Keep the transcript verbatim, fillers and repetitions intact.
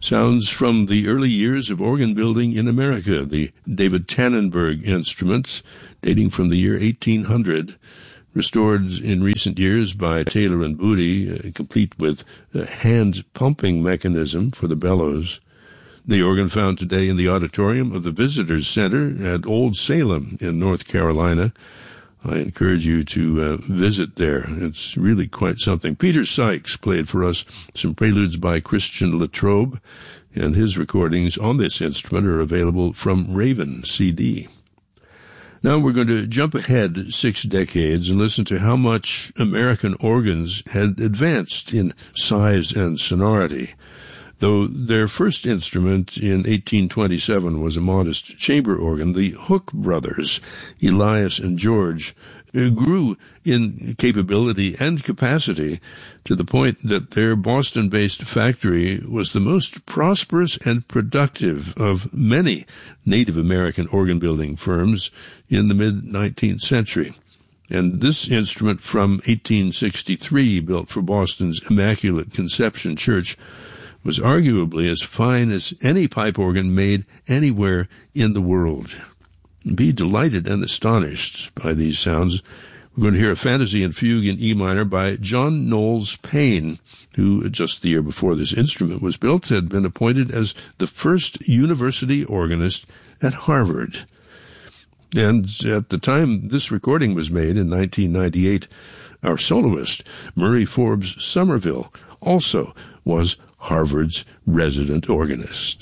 Sounds from the early years of organ building in America, the David Tannenberg instruments, dating from the year eighteen hundred, restored in recent years by Taylor and Booty, uh, complete with a hand-pumping mechanism for the bellows. The organ found today in the auditorium of the Visitors Center at Old Salem in North Carolina. I encourage you to uh, visit there. It's really quite something. Peter Sykes played for us some preludes by Christian Latrobe, and his recordings on this instrument are available from Raven C D. Now we're going to jump ahead six decades and listen to how much American organs had advanced in size and sonority. Though their first instrument in eighteen twenty-seven was a modest chamber organ, the Hook brothers, Elias and George, grew in capability and capacity to the point that their Boston-based factory was the most prosperous and productive of many Native American organ-building firms in the mid-nineteenth century. And this instrument from eighteen sixty-three, built for Boston's Immaculate Conception Church, was arguably as fine as any pipe organ made anywhere in the world. Be delighted and astonished by these sounds. We're going to hear a fantasy and fugue in E minor by John Knowles Payne, who just the year before this instrument was built had been appointed as the first university organist at Harvard. And at the time this recording was made in nineteen ninety-eight, our soloist, Murray Forbes Somerville, also was Harvard's resident organist.